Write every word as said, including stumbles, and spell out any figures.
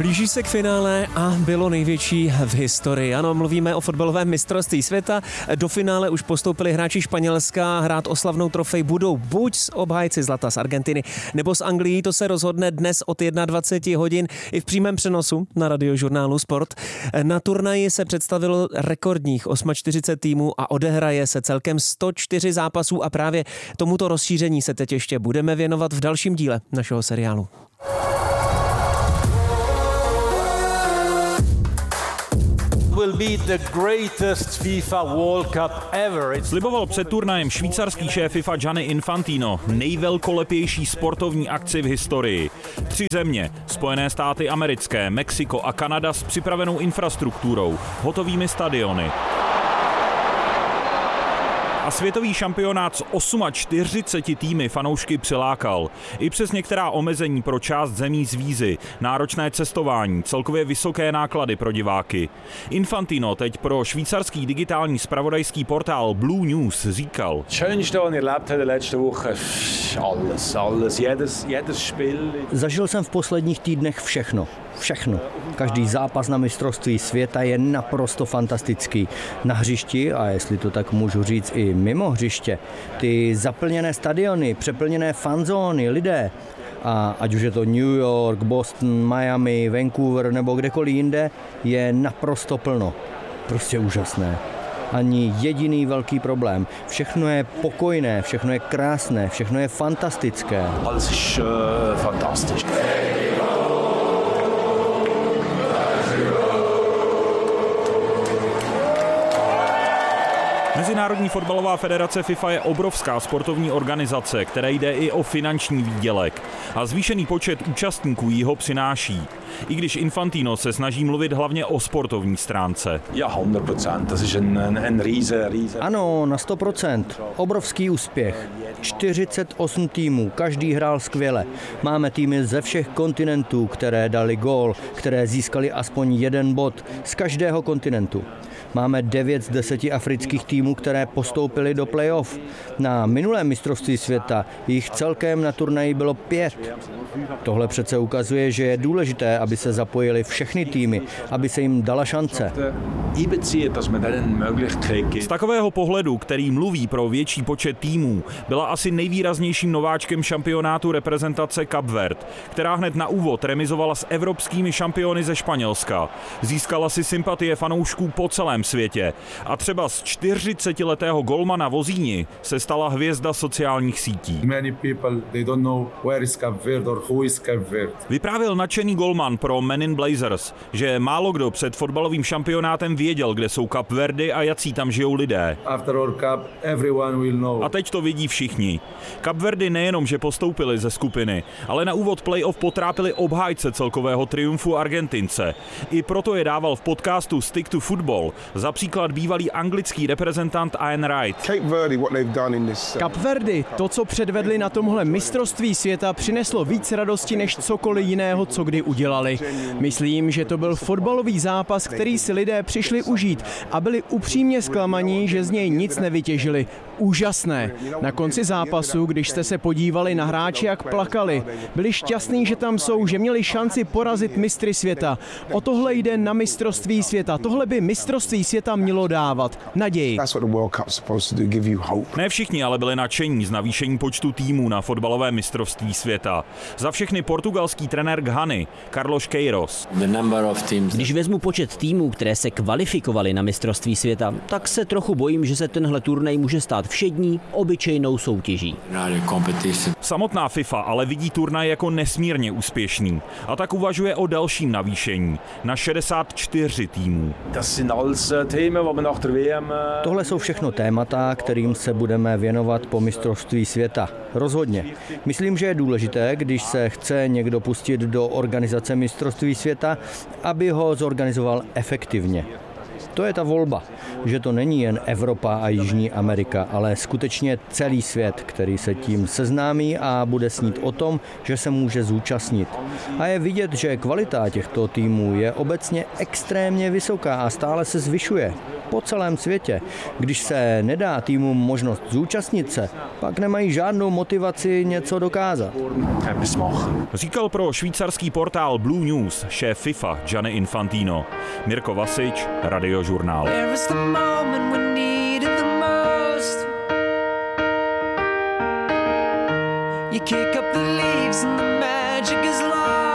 Blíží se k finále a bylo největší v historii. Ano, mluvíme o fotbalovém mistrovství světa. Do finále už postoupili hráči Španělska. Hrát o slavnou trofej budou buď s obhájci zlata z Argentiny, nebo s Anglií. To se rozhodne dnes od dvacet jedna hodin i v přímém přenosu na radiožurnálu Sport. Na turnaji se představilo rekordních čtyřicet osm týmů a odehraje se celkem sto čtyři zápasů a právě tomuto rozšíření se teď ještě budeme věnovat v dalším díle našeho seriálu. Sliboval před turnajem švýcarský šéf FIFA Gianni Infantino nejvelkolepější sportovní akci v historii. Tři země, Spojené státy americké, Mexiko a Kanada s připravenou infrastrukturou, hotovými stadiony. A světový šampionát s čtyřiceti osmi týmy fanoušky přilákal. I přes některá omezení pro část zemí z vízy, náročné cestování, celkově vysoké náklady pro diváky. Infantino teď pro švýcarský digitální zpravodajský portál Blue News říkal: Zažil jsem v posledních týdnech všechno. Všechno. Každý zápas na mistrovství světa je naprosto fantastický. Na hřišti, a jestli to tak můžu říct i mimo hřiště, ty zaplněné stadiony, přeplněné fanzóny, lidé, a ať už je to New York, Boston, Miami, Vancouver nebo kdekoliv jinde, je naprosto plno. Prostě úžasné. Ani jediný velký problém. Všechno je pokojné, všechno je krásné, všechno je fantastické. Alles ist uh, fantastisch. Mezinárodní fotbalová federace FIFA je obrovská sportovní organizace, které jde i o finanční výdělek. A zvýšený počet účastníků jí ho přináší. I když Infantino se snaží mluvit hlavně o sportovní stránce. Ano, na sto procent. Obrovský úspěch. čtyřicet osm týmů, každý hrál skvěle. Máme týmy ze všech kontinentů, které dali gól, které získali aspoň jeden bod z každého kontinentu. Máme devět z deseti afrických týmů, které postoupily do playoff. Na minulém mistrovství světa jich celkem na turnaji bylo pět. Tohle přece ukazuje, že je důležité, aby se zapojili všechny týmy, aby se jim dala šance. Z takového pohledu, který mluví pro větší počet týmů, byla asi nejvýraznějším nováčkem šampionátu reprezentace Cape Verde, která hned na úvod remizovala s evropskými šampiony ze Španělska. Získala si sympatie fanoušků po celém světě. A třeba z čtyřicetiletého golmana Vozíni se stala hvězda sociálních sítí. Vyprávěl nadšený golman pro Men in Blazers, že málo kdo před fotbalovým šampionátem věděl, kde jsou Kapverdy a jací tam žijou lidé. A teď to vidí všichni. Kapverdy nejenom, že postoupili ze skupiny, ale na úvod playoff potrápili obhájce celkového triumfu Argentince. I proto je dával v podcastu Stick to Football za příklad bývalý anglický reprezentant Ian Wright. Kapverdy, to, co předvedli na tomhle mistrovství světa, přineslo víc radosti než cokoliv jiného, co kdy udělali. Myslím, že to byl fotbalový zápas, který si lidé přišli užít a byli upřímně zklamaní, že z něj nic nevytěžili. Úžasné. Na konci zápasu, když jste se podívali na hráče, jak plakali, byli šťastní, že tam jsou, že měli šanci porazit mistry světa. O tohle jde na mistrovství světa. Tohle by mistrovství světa mělo dávat naději. Ne všichni ale byli nadšení z navýšení počtu týmů na fotbalové mistrovství světa. Za všechny portugalský trenér Ghany Carlos Queiroz. Když vezmu počet týmů, které se kvalifikovaly na mistrovství světa, tak se trochu bojím, že se tenhle turnaj může stát všední, obyčejnou soutěží. Samotná FIFA ale vidí turnaj jako nesmírně úspěšný a tak uvažuje o dalším navýšení na šedesát čtyři týmů. Tohle jsou všechno témata, kterým se budeme věnovat po mistrovství světa. Rozhodně. Myslím, že je důležité, když se chce někdo pustit do organizace mistrovství světa, aby ho zorganizoval efektivně. To je ta volba, že to není jen Evropa a Jižní Amerika, ale skutečně celý svět, který se tím seznámí a bude snít o tom, že se může zúčastnit. A je vidět, že kvalita těchto týmů je obecně extrémně vysoká a stále se zvyšuje. po celém světě. Když se nedá týmům možnost zúčastnit se, pak nemají žádnou motivaci něco dokázat. Říkal pro švýcarský portál Blue News šéf FIFA Gianni Infantino. Mirko Vasič, Radiožurnál. You kick up the leaves and the magic is lost.